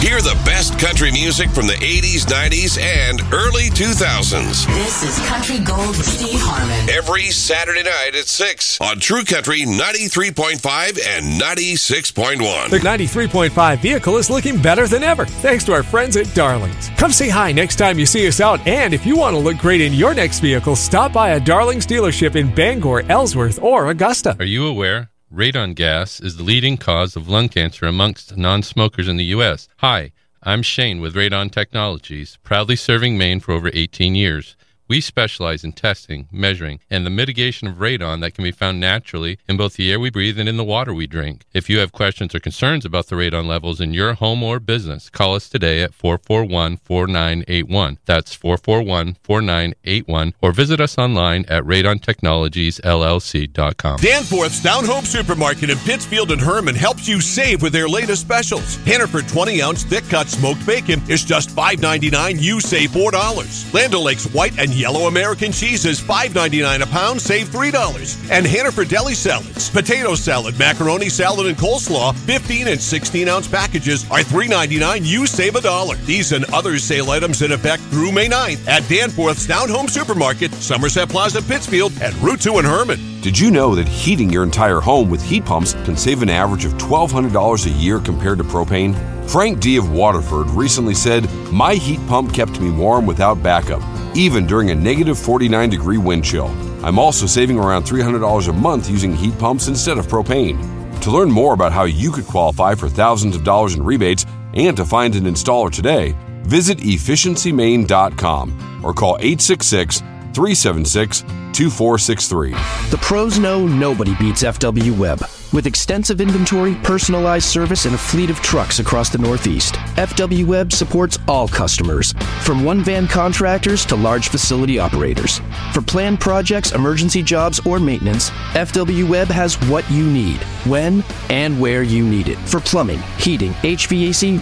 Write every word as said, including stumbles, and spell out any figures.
Hear the best country music from the eighties, nineties, and early two thousands. This is Country Gold with Steve Harmon. Every Saturday night at six on True Country ninety-three point five and ninety-six point one. The ninety-three point five vehicle is looking better than ever, thanks to our friends at Darlings. Come say hi next time you see us out, and if you want to look great in your next vehicle, stop by a Darlings dealership in Bangor, Ellsworth, or Augusta. Are you aware? Radon gas is the leading cause of lung cancer amongst non-smokers in the U S. Hi, I'm Shane with Radon Technologies, proudly serving Maine for over eighteen years. We specialize in testing, measuring, and the mitigation of radon that can be found naturally in both the air we breathe and in the water we drink. If you have questions or concerns about the radon levels in your home or business, call us today at four four one, four nine eight one. That's four four one, four nine eight one, or visit us online at radon technologies l l c dot com. Danforth's Down Home Supermarket in Pittsfield and Herman helps you save with their latest specials. Hannaford twenty ounce thick cut smoked bacon is just five ninety-nine. You save four dollars. Land O'Lakes white and yellow American cheese is five ninety-nine a pound, save three dollars. And Hannaford deli salads, potato salad, macaroni salad, and coleslaw, fifteen and sixteen ounce packages are three ninety-nine. You save a dollar. These and other sale items in effect through May ninth at Danforth's Down Home Supermarket, Somerset Plaza, Pittsfield, and Route two in Herman. Did you know that heating your entire home with heat pumps can save an average of twelve hundred dollars a year compared to propane? Frank D. of Waterford recently said, "My heat pump kept me warm without backup, even during a negative forty-nine degree wind chill. I'm also saving around three hundred dollars a month using heat pumps instead of propane." To learn more about how you could qualify for thousands of dollars in rebates and to find an installer today, visit efficiency maine dot com or call eight six six, three seven six, two four six three. The pros know nobody beats F W Web. With extensive inventory, personalized service, and a fleet of trucks across the Northeast, F W Web supports all customers, from one-van contractors to large facility operators. For planned projects, emergency jobs, or maintenance, F W Web has what you need, when and where you need it. For plumbing, heating, H V A C,